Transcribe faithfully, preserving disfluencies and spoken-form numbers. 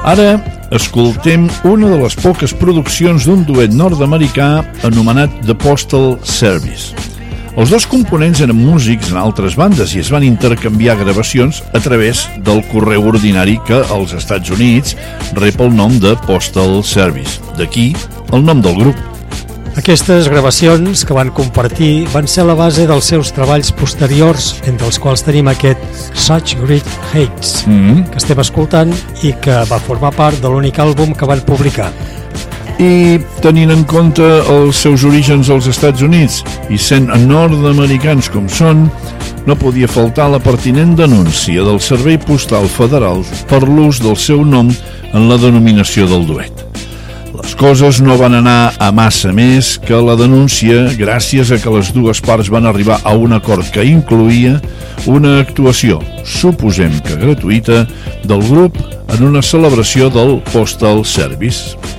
Ara escoltem una de les poques produccions d'un duet nord-americà anomenat The Postal Service. Els dos components eren músics en altres bandes i es van intercanviar gravacions a través del correu ordinari que als Estats Units rep el nom de Postal Service. D'aquí el nom del grup. Aquestes gravacions que van compartir van ser la base dels seus treballs posteriors, entre els quals tenim aquest Such Great Heights, mm-hmm. que estem escoltant i que va formar part de l'únic àlbum que van publicar. I tenint en compte els seus orígens als Estats Units i sent nord-americans com són, no podia faltar la pertinent denúncia del Servei Postal Federal per l'ús del seu nom en la denominació del duet. Les coses no van anar a massa més que la denúncia gràcies a que les dues parts van arribar a un acord que incloïa una actuació, suposem que gratuïta, del grup en una celebració del Postal Service.